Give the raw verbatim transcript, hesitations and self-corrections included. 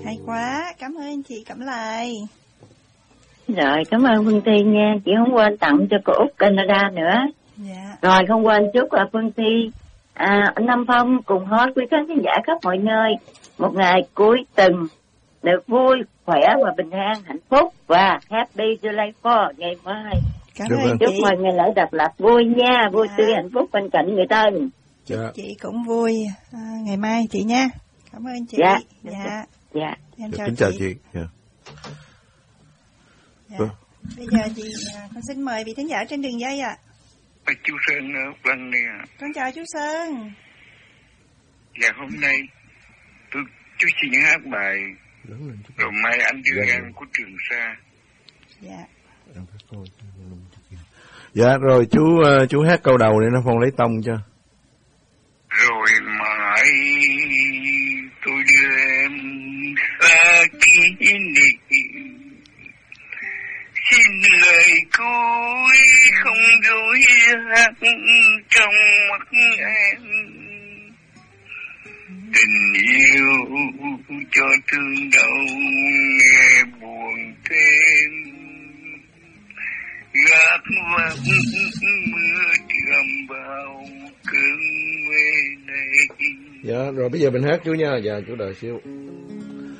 Hay quá, cảm ơn chị Cẩm Lài. Rồi, cảm ơn Phương Thi nha. Chị không quên tặng cho cô Út Canada nữa. Dạ. Rồi, không quên chúc là Phương Thi, à, anh Nam Phong cùng hết quý khán giả khắp mọi nơi một ngày cuối tuần được vui, khỏe và bình an, hạnh phúc và happy July fourth ngày mai. Cảm Dạ ơn vâng. Chúc chị. mừng ngày lễ độc lập vui nha, vui Dạ. tươi hạnh phúc bên cạnh người thân. Chúc Dạ. chị cũng vui à, ngày mai chị nha. Cảm ơn chị. Dạ. Dạ. Dạ. Em Dạ, chào kính chị. chào chị. Dạ. Dạ. Vâng. Bây giờ chị à, con xin mời vị thính giả trên đường dây ạ. À. Chú Sơn ở Vân nè. Con chào chú Sơn. Dạ hôm nay tôi chú xin hát bài Lớn lên chút. Rồi mai anh đưa Dạ. em của Trường Sa. Dạ. Em phải coi. Dạ rồi chú uh, chú hát câu đầu để nó Phong lấy tông cho. Rồi mai tôi đưa em xa kỷ niệm, xin lời cuối không dối hát trong mắt em. Tình yêu cho thương đau nghe buồn thêm, gác vắng mưa trầm bao cơn mê này. Dạ rồi bây giờ mình hát chú nha. Dạ chú đợi xíu.